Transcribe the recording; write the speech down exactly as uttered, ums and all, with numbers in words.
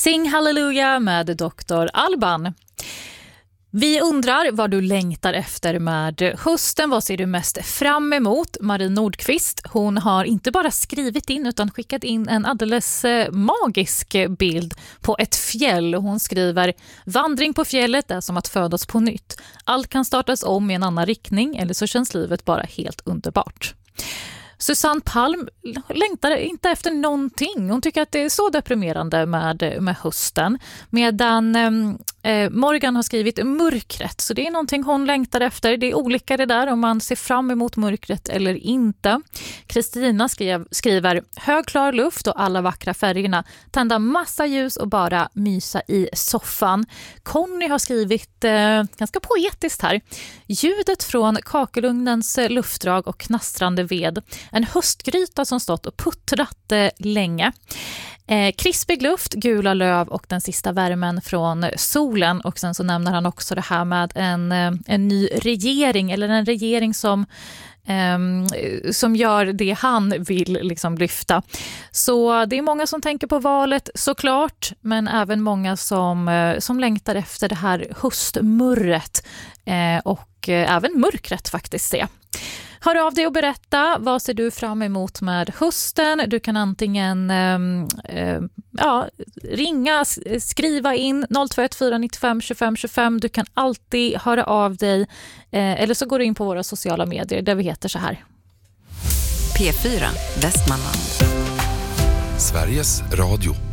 Sing Hallelujah med doktor Alban. Vi undrar vad du längtar efter med hösten. Vad ser du mest fram emot? Marie Nordqvist, hon har inte bara skrivit in utan skickat in en alldeles magisk bild på ett fjäll. Hon skriver: vandring på fjället är som att födas på nytt. Allt kan startas om i en annan riktning, eller så känns livet bara helt underbart. Susanne Palm längtar inte efter någonting. Hon tycker att det är så deprimerande med, med hösten. Medan eh, Morgan har skrivit mörkret. Så det är någonting hon längtar efter. Det är olika det där om man ser fram emot mörkret eller inte. Kristina skrev, skriver hög klar luft och alla vackra färgerna. Tända massa ljus och bara mysa i soffan. Conny har skrivit eh, ganska poetiskt här. Ljudet från kakelugnens luftdrag och knastrande ved. En höstgryta som stått och puttrat eh, länge. Eh, krispig luft, gula löv och den sista värmen från solen. Och sen så nämner han också det här med en, eh, en ny regering, eller en regering som, eh, som gör det han vill liksom lyfta. Så det är många som tänker på valet såklart, men även många som, eh, som längtar efter det här höstmurret eh, och eh, även mörkret faktiskt se. Hör av dig och berätta, vad ser du fram emot med hösten? Du kan antingen äh, ja, ringa, skriva in noll två ett fyra nio fem tjugofem tjugofem. Du kan alltid höra av dig äh, eller så går du in på våra sociala medier där vi heter så här. P fyra Västmanland. Sveriges Radio.